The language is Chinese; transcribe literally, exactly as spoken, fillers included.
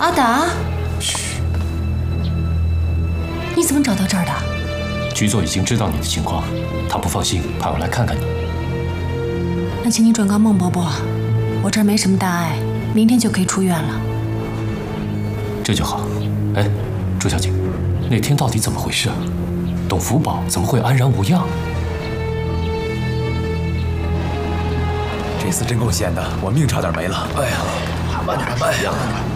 阿达，嘘，你怎么找到这儿的？ 局座已经知道你的情况，他不放心，派我来看看你。 那请你转告孟伯伯，我这儿没什么大碍，明天就可以出院了。 这就好。哎，朱小姐，那天到底怎么回事啊？董福宝怎么会安然无恙？ 这次真够险的，我命差点没了。哎呀， 慢点，慢点。